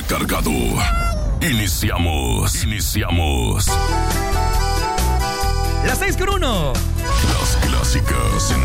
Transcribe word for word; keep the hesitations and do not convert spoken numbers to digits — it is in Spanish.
recargado. Iniciamos, iniciamos. Las seis con uno. Las clásicas en